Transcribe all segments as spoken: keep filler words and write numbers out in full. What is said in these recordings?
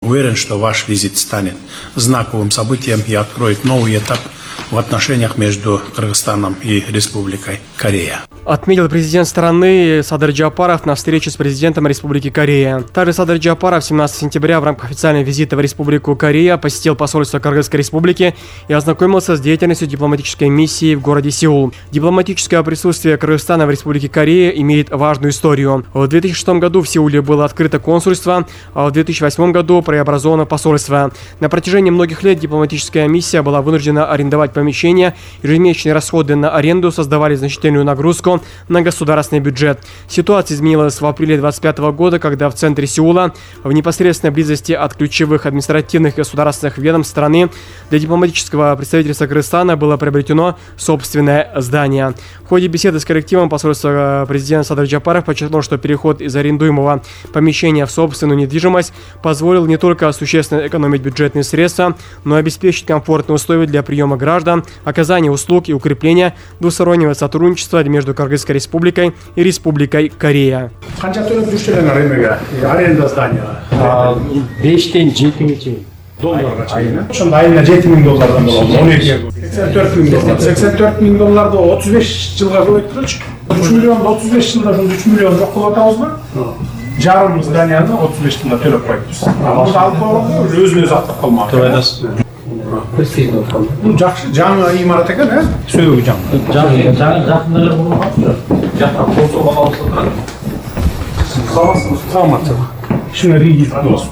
уверен, что ваш визит станет знаковым событием и откроет новый этап в отношениях между Кыргызстаном и Республикой Корея. Отметил президент страны Садыр Джапаров на встрече с президентом Республики Корея. Также Садыр Джапаров семнадцатого сентября в рамках официального визита в Республику Корея посетил посольство Кыргызской Республики и ознакомился с деятельностью дипломатической миссии в городе Сеул. Дипломатическое присутствие Кыргызстана в Республике Корея имеет важную историю. В две тысячи шестом году в Сеуле было открыто консульство, а в две тысячи восьмом году преобразовано посольство. На протяжении многих лет дипломатическая миссия была вынуждена арендовать помещения, ежемесячные расходы на аренду создавали значительную нагрузку на государственный бюджет. Ситуация изменилась в апреле две тысячи двадцать пятого года, когда в центре Сеула, в непосредственной близости от ключевых административных и государственных ведомств страны, для дипломатического представительства Кыргызстана было приобретено собственное здание. В ходе беседы с коллективом посольства президент Садыр Джапаров подчеркнул, что переход из арендуемого помещения в собственную недвижимость позволил не только существенно экономить бюджетные средства, но и обеспечить комфортные условия для приема граждан, оказания услуг и укрепления двустороннего сотрудничества между Кыргызской Республикой и Республикой Корея. Аренда здания. бештен жетиге чейин. Долларға чейин. Ошондо айына жети миң доллардан болот. он эки. сексен төрт миң доллар. сексен төрт миң долларды отуз беш жылга бөлөп турчу. үч миллионду отуз беш жылда ошондо үч миллион жок кылып атабызбы? Жарым зданияны отуз беш жылда төлөп койбуз. Муну алып койгондо өзүн өзү актап калмак. Бул жакшы жаңы имарат экен, э? Сөөгү жаңы. Жаңы жакында эле болуп калыптыр. Жакта болсо балабыз турат. Саламатсыз. Шуну регист болосуз.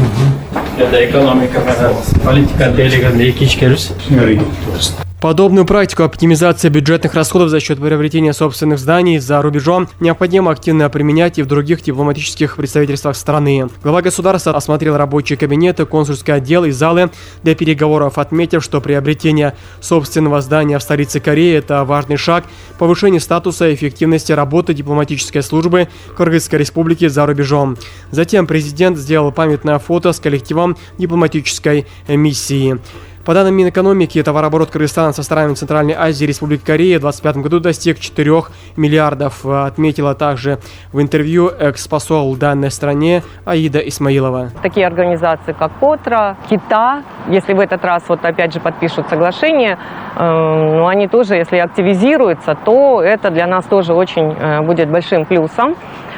Это экономика, политика делегатный кичкерис. Шуну регист болосуз. Подобную практику оптимизации бюджетных расходов за счет приобретения собственных зданий за рубежом необходимо активно применять и в других дипломатических представительствах страны. Глава государства осмотрел рабочие кабинеты, консульский отдел и залы для переговоров, отметив, что приобретение собственного здания в столице Кореи – это важный шаг к повышению статуса и эффективности работы дипломатической службы Кыргызской Республики за рубежом. Затем президент сделал памятное фото с коллективом дипломатической миссии. По данным Минэкономики, товарооборот Кыргызстана со странами Центральной Азии и Республики Корея в две тысячи двадцать пятом году достиг четырёх миллиардов, отметила также в интервью экс-посол данной стране Аида Исмаилова. Такие организации, как КОТРА, КИТА, если в этот раз вот опять же подпишут соглашение, э, ну, они тоже, если активизируются, то это для нас тоже очень э, будет большим плюсом.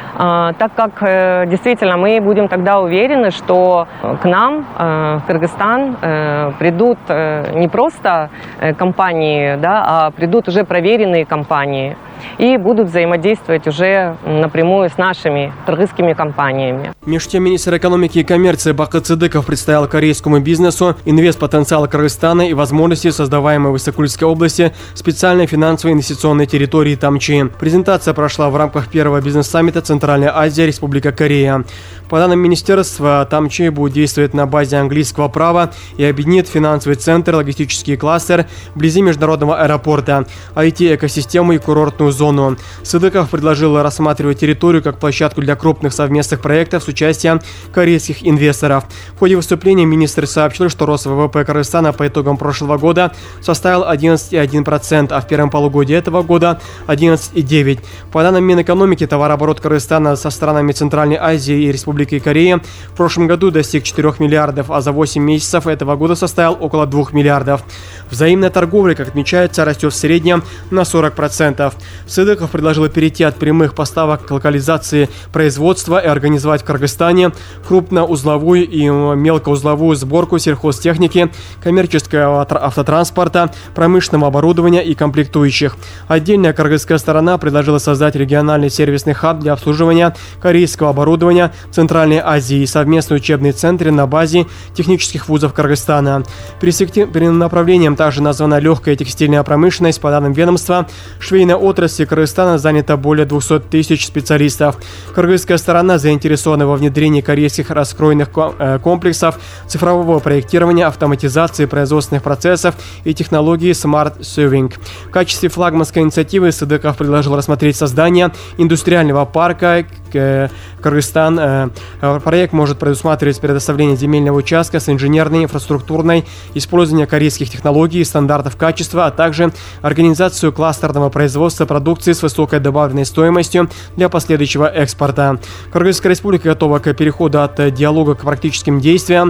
Так как действительно мы будем тогда уверены, что к нам, в Кыргызстан, придут не просто компании, да, а придут уже проверенные компании и будут взаимодействовать уже напрямую с нашими кыргызскими компаниями. Между тем, министр экономики и коммерции Бакыт Сыдыков представил корейскому бизнесу инвестпотенциал Кыргызстана и возможности, создаваемой в Иссык-Кульской области специальной финансовой инвестиционной территории Тамчи. Презентация прошла в рамках первого бизнес-саммита Центральная Азия, Республика Корея. По данным министерства, Тамчи будет действовать на базе английского права и объединит финансовый центр, логистический кластер вблизи международного аэропорта, ай ти-экосистему и курортную зону. Сыдыков предложил рассматривать территорию как площадку для крупных совместных проектов с участием корейских инвесторов. В ходе выступления министр сообщил, что рост ВВП Кыргызстана по итогам прошлого года составил одиннадцать целых одна десятая процента, а в первом полугодии этого года одиннадцать целых девять десятых процента. По данным Минэкономики, товарооборот Кыргызстана со странами Центральной Азии и Республики Корея в прошлом году достиг четырёх миллиардов, а за восемь месяцев этого года составил около двух миллиардов. Взаимная торговля, как отмечается, растет в среднем на сорок процентов. Сыдыков предложил перейти от прямых поставок к локализации производства и организовать в Кыргызстане крупноузловую и мелкоузловую сборку сельхозтехники, коммерческого автотранспорта, промышленного оборудования и комплектующих. Отдельная кыргызская сторона предложила создать региональный сервисный хаб для обслуживания корейского оборудования в Центральной Азии и совместный учебный центр на базе технических вузов Кыргызстана. Перенаправлением также названа легкая текстильная промышленность. По данным ведомства, швейная отрасль Кыргызстана занято более двухсот тысяч специалистов. Кыргызская сторона заинтересована во внедрении корейских раскроенных комплексов цифрового проектирования, автоматизации производственных процессов и технологии Smart Sewing. В качестве флагманской инициативы Сыдыков предложил рассмотреть создание индустриального парка Кыргызстан. Проект может предусматривать предоставление земельного участка с инженерной, инфраструктурной, использование корейских технологий и стандартов качества, а также организацию кластерного производства продукции с высокой добавленной стоимостью для последующего экспорта. Кыргызская республика готова к переходу от диалога к практическим действиям.